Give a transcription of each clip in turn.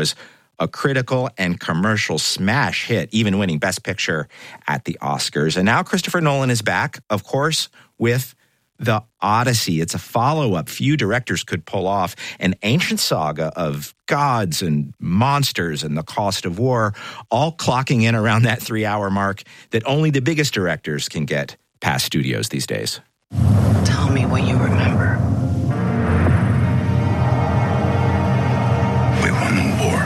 was a critical and commercial smash hit, even winning Best Picture at the Oscars. And now Christopher Nolan is back, of course, with The Odyssey. It's a follow-up few directors could pull off, an ancient saga of gods and monsters and the cost of war, all clocking in around that 3-hour mark that only the biggest directors can get past studios these days. Tell me what you remember. We won the war.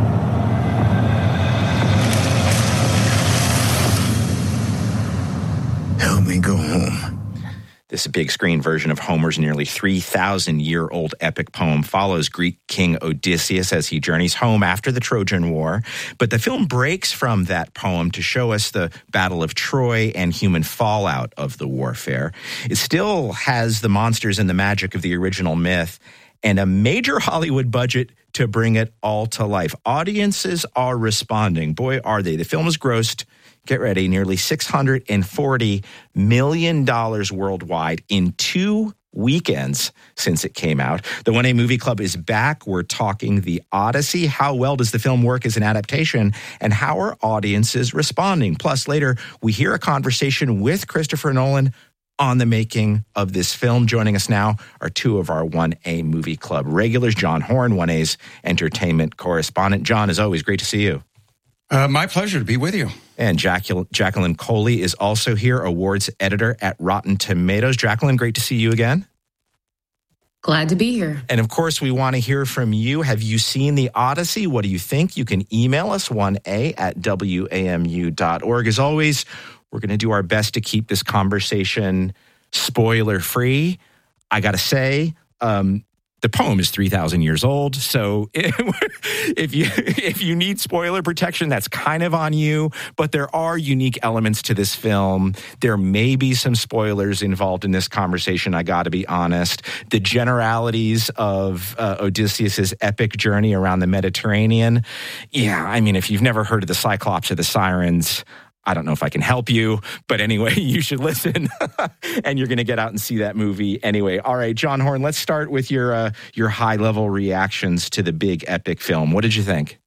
Help me go home. This big screen version of Homer's nearly 3,000-year-old epic poem follows Greek king Odysseus as he journeys home after the Trojan War. But the film breaks from that poem to show us the Battle of Troy and human fallout of the warfare. It still has the monsters and the magic of the original myth and a major Hollywood budget to bring it all to life. Audiences are responding. Boy, are they. The film has grossed, get ready, nearly $640 million worldwide in 2 weekends since it came out. The 1A Movie Club is back. We're talking The Odyssey. How well does the film work as an adaptation? And how are audiences responding? Plus, later, we hear a conversation with Christopher Nolan on the making of this film. Joining us now are two of our 1A Movie Club regulars, John Horn, 1A's entertainment correspondent. John, as always, great to see you. My pleasure to be with you. And Jacqueline Coley is also here, awards editor at Rotten Tomatoes. Jacqueline, great to see you again. Glad to be here. And of course, we want to hear from you. Have you seen The Odyssey? What do you think? You can email us 1a@wamu.org. As always, we're going to do our best to keep this conversation spoiler-free. I got to say, the poem is 3,000 years old, so if you need spoiler protection, that's kind of on you. But there are unique elements to this film. There may be some spoilers involved in this conversation, I got to be honest. The generalities of Odysseus' epic journey around the Mediterranean. Yeah, I mean, if you've never heard of the Cyclops or the Sirens, I don't know if I can help you, but anyway, you should listen, and you're going to get out and see that movie anyway. All right, John Horn, let's start with your high-level reactions to the big epic film. What did you think?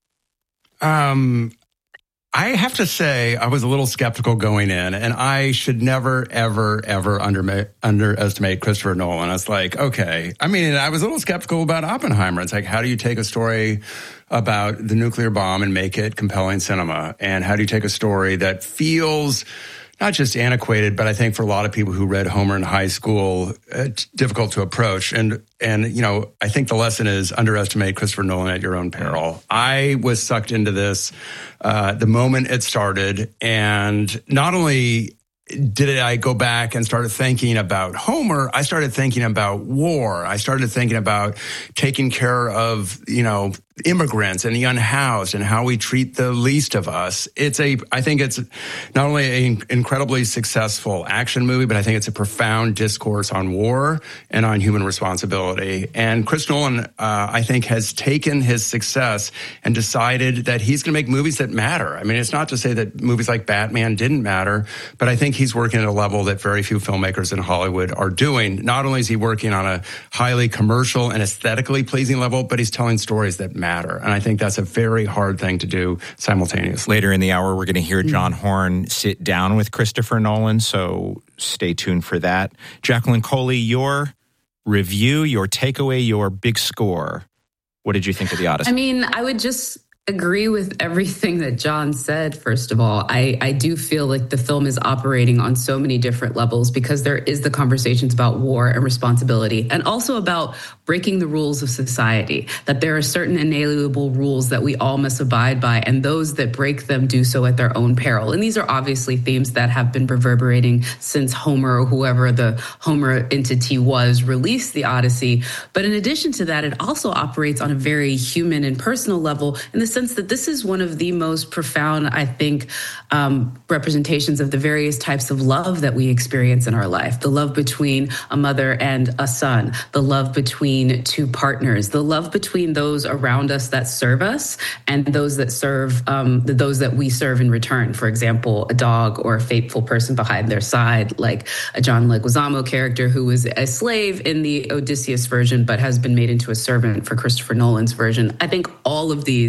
I have to say I was a little skeptical going in, and I should never, ever, ever underestimate Christopher Nolan. I was like, okay. I mean, I was a little skeptical about Oppenheimer. It's like, how do you take a story about the nuclear bomb and make it compelling cinema? And how do you take a story that feels not just antiquated, but I think for a lot of people who read Homer in high school, difficult to approach. And you know, I think the lesson is underestimate Christopher Nolan at your own peril. I was sucked into this the moment it started, and not only did I go back and started thinking about Homer, I started thinking about war. I started thinking about taking care of, you know, immigrants and the unhoused and how we treat the least of us. I think it's not only an incredibly successful action movie, but I think it's a profound discourse on war and on human responsibility. And Chris Nolan, I think, has taken his success and decided that he's going to make movies that matter. I mean, it's not to say that movies like Batman didn't matter, but I think he's working at a level that very few filmmakers in Hollywood are doing. Not only is he working on a highly commercial and aesthetically pleasing level, but he's telling stories that matter. And I think that's a very hard thing to do simultaneously. Later in the hour, we're going to hear John Horn sit down with Christopher Nolan, so stay tuned for that. Jacqueline Coley, your review, your takeaway, your big score. What did you think of The Odyssey? I mean, I would just agree with everything that John said, first of all. I do feel like the film is operating on so many different levels because there is the conversations about war and responsibility, and also about breaking the rules of society, that there are certain inalienable rules that we all must abide by, and those that break them do so at their own peril. And these are obviously themes that have been reverberating since Homer, or whoever the Homer entity was, released The Odyssey. But in addition to that, it also operates on a very human and personal level, in the sense that this is one of the most profound, I think, representations of the various types of love that we experience in our life. The love between a mother and a son, the love between two partners, the love between those around us that serve us and those that serve, those that we serve in return. For example, a dog or a faithful person behind their side, like a John Leguizamo character who was a slave in the Odysseus version, but has been made into a servant for Christopher Nolan's version. I think all of these